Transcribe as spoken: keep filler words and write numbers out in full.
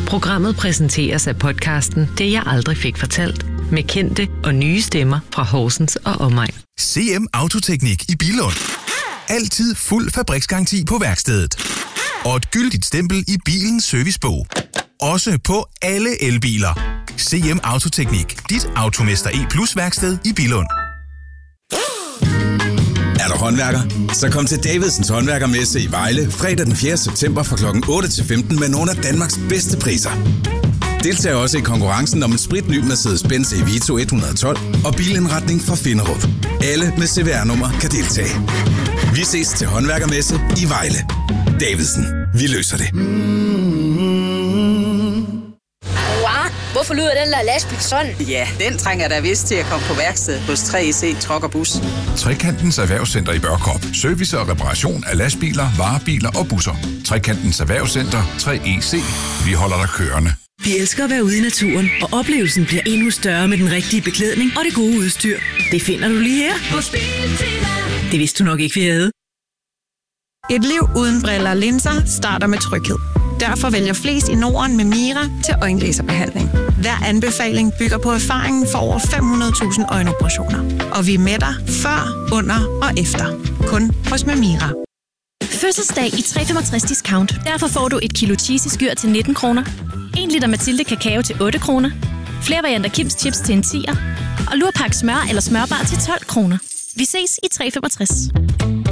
Programmet præsenteres af podcasten Det jeg aldrig fik fortalt, med kendte og nye stemmer fra Horsens og omegn. C M Autoteknik i Billund. Altid fuld fabriksgaranti på værkstedet. Og et gyldigt stempel i bilens servicebog. Også på alle elbiler. C M Autoteknik. Dit Automester E Plus værksted i Billund. Er du håndværker? Så kom til Davidsens Håndværkermesse i Vejle fredag den fjerde september fra klokken otte til femten med nogle af Danmarks bedste priser. Deltag også i konkurrencen om en spritny Mercedes-Benz E Vito et hundrede og tolv og bilindretning fra Finderup. Alle med C V R-nummer kan deltage. Vi ses til Håndværkermesse i Vejle. Davidsen. Vi løser det. Hvorfor lyder den der lastbil sådan? Ja, den trænger da vist til at komme på værksted hos tre E C Truck og Bus. Trekantens Erhvervscenter i Børkop. Service og reparation af lastbiler, varebiler og busser. Trekantens Erhvervscenter tre E C. Vi holder dig kørende. Vi elsker at være ude i naturen, og oplevelsen bliver endnu større med den rigtige beklædning og det gode udstyr. Det finder du lige her. Det vidste du nok ikke, vi havde. Et liv uden briller og linser starter med tryghed. Derfor vælger flest i Norden med Mira til øjenlaserbehandling. Hver anbefaling bygger på erfaringen for over fem hundrede tusind øjenoperationer. Og vi er med dig før, under og efter. Kun hos Mira. Fødselsdag i tre komma femogtres discount. Derfor får du et kilo cheesy skyr til nitten kroner. en liter Mathilde kakao til otte kroner. Flere varianter Kims chips til en tier. Og lurpak smør eller smørbar til tolv kroner. Vi ses i tre komma femogtres.